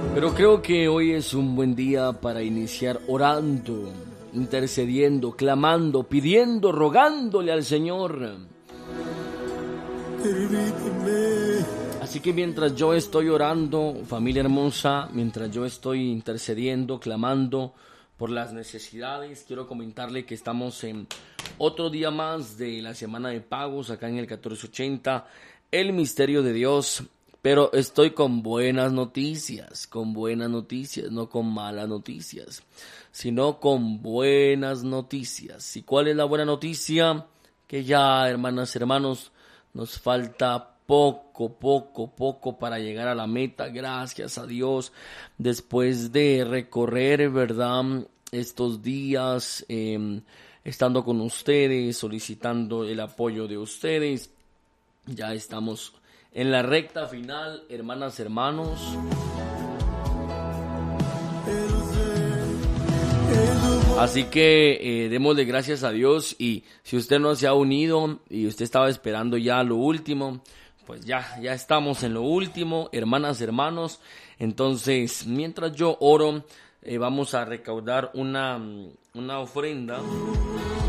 Pero creo que hoy es un buen día para iniciar orando, intercediendo, clamando, pidiendo, rogándole al Señor. Así que mientras yo estoy orando, familia hermosa, mientras yo estoy intercediendo, clamando por las necesidades, quiero comentarle que estamos en otro día más de la semana de pagos acá en el 1480, el misterio de Dios. Pero estoy con buenas noticias, no con malas noticias, sino con buenas noticias. ¿Y cuál es la buena noticia? Que ya, hermanas, hermanos, nos falta poco para llegar a la meta, gracias a Dios, después de recorrer, ¿verdad?, estos días, estando con ustedes, solicitando el apoyo de ustedes, ya estamos en la recta final, hermanas, hermanos. Así que démosle gracias a Dios, y si usted no se ha unido y usted estaba esperando ya lo último, pues ya estamos en lo último, hermanas, hermanos. Entonces, mientras yo oro, vamos a recaudar una ofrenda.